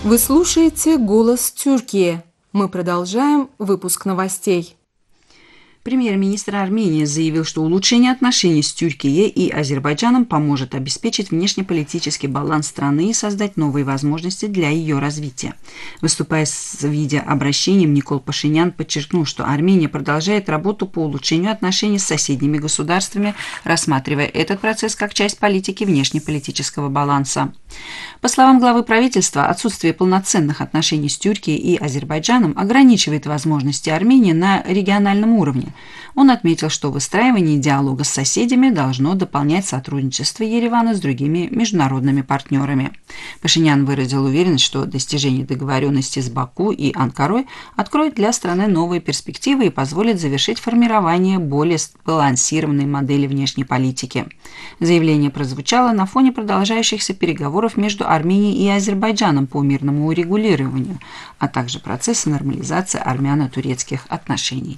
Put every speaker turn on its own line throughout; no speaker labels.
Вы слушаете «Голос Тюркии». Мы продолжаем выпуск новостей.
Премьер-министр Армении заявил, что улучшение отношений с Тюркией и Азербайджаном поможет обеспечить внешнеполитический баланс страны и создать новые возможности для ее развития. Выступая в видеообращением, Никол Пашинян подчеркнул, что Армения продолжает работу по улучшению отношений с соседними государствами, рассматривая этот процесс как часть политики внешнеполитического баланса. По словам главы правительства, отсутствие полноценных отношений с Тюркией и Азербайджаном ограничивает возможности Армении на региональном уровне. Он отметил, что выстраивание диалога с соседями должно дополнять сотрудничество Еревана с другими международными партнерами. Пашинян выразил уверенность, что достижение договоренности с Баку и Анкарой откроет для страны новые перспективы и позволит завершить формирование более сбалансированной модели внешней политики. Заявление прозвучало на фоне продолжающихся переговоров между Арменией и Азербайджаном по мирному урегулированию, а также процесса нормализации армяно-турецких отношений.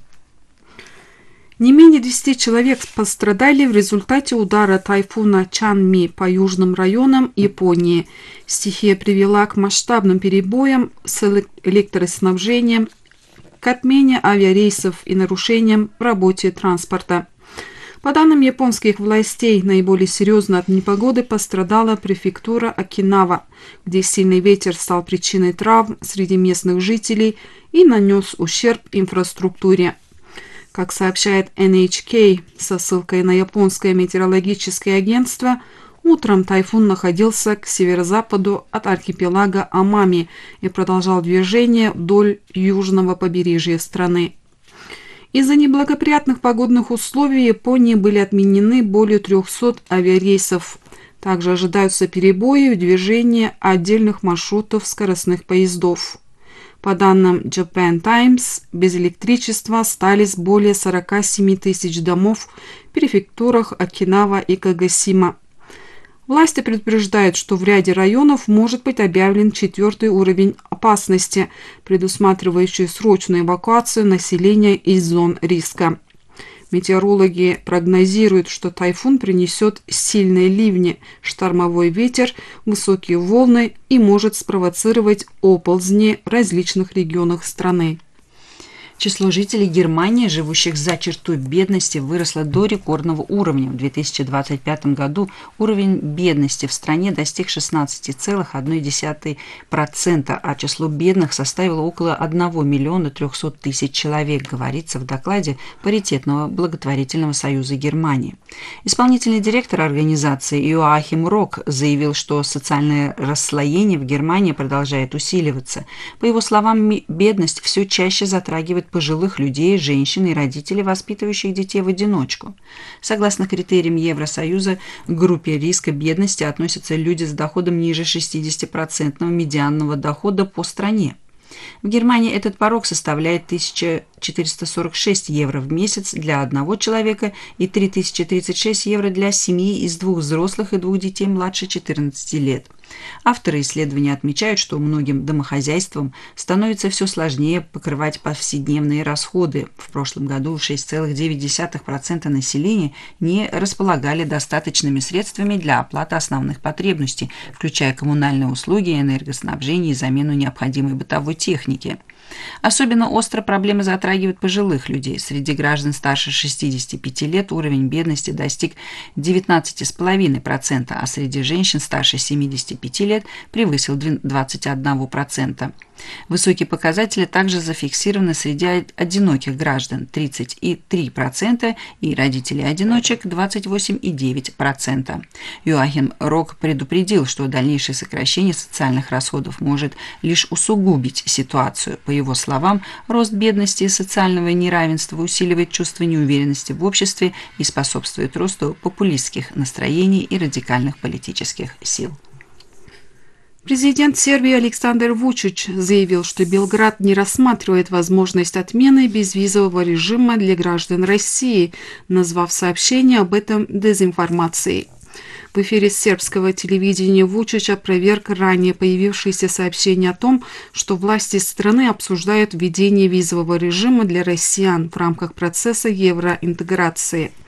Не менее 10 человек пострадали в результате удара тайфуна Чанми по южным районам Японии. Стихия привела к масштабным перебоям с электроснабжением, к отмене авиарейсов и нарушениям в работе транспорта. По данным японских властей, наиболее серьезно от непогоды пострадала префектура Окинава, где сильный ветер стал причиной травм среди местных жителей и нанес ущерб инфраструктуре. Как сообщает NHK со ссылкой на японское метеорологическое агентство, утром тайфун находился к северо-западу от архипелага Амами и продолжал движение вдоль южного побережья страны. Из-за неблагоприятных погодных условий в Японии были отменены более 300 авиарейсов. Также ожидаются перебои в движении отдельных маршрутов скоростных поездов. По данным Japan Times, без электричества остались более 47 тысяч домов в префектурах Окинава и Кагосима. Власти предупреждают, что в ряде районов может быть объявлен 4-й уровень опасности, предусматривающий срочную эвакуацию населения из зон риска. Метеорологи прогнозируют, что тайфун принесет сильные ливни, штормовой ветер, высокие волны и может спровоцировать оползни в различных регионах страны.
Число жителей Германии, живущих за чертой бедности, выросло до рекордного уровня. В 2025 году уровень бедности в стране достиг 16,1%, а число бедных составило около 1 миллиона 300 тысяч человек, говорится в докладе Паритетного благотворительного союза Германии. Исполнительный директор организации Йоахим Рок заявил, что социальное расслоение в Германии продолжает усиливаться. По его словам, бедность все чаще затрагивает пожилых людей, женщин и родителей, воспитывающих детей в одиночку. Согласно критериям Евросоюза, к группе риска бедности относятся люди с доходом ниже 60% медианного дохода по стране. В Германии этот порог составляет 1446 евро в месяц для одного человека и 3036 евро для семьи из 2 взрослых и 2 детей младше 14 лет. Авторы исследования отмечают, что многим домохозяйствам становится все сложнее покрывать повседневные расходы. В прошлом году 6,9% населения не располагали достаточными средствами для оплаты основных потребностей, включая коммунальные услуги, энергоснабжение и замену необходимой бытовой техники. Особенно остро проблемы затрагивают пожилых людей. Среди граждан старше 65 лет уровень бедности достиг 19,5%, а среди женщин старше 75 лет превысил 21%. Высокие показатели также зафиксированы среди одиноких граждан – 30,3% и родителей-одиночек – 28,9%. Йоахим Рок предупредил, что дальнейшее сокращение социальных расходов может лишь усугубить ситуацию. По его словам, рост бедности и социального неравенства усиливает чувство неуверенности в обществе и способствует росту популистских настроений и радикальных политических сил.
Президент Сербии Александр Вучич заявил, что Белград не рассматривает возможность отмены безвизового режима для граждан России, назвав сообщение об этом дезинформацией. В эфире сербского телевидения Вучич опроверг ранее появившиеся сообщения о том, что власти страны обсуждают введение визового режима для россиян в рамках процесса евроинтеграции.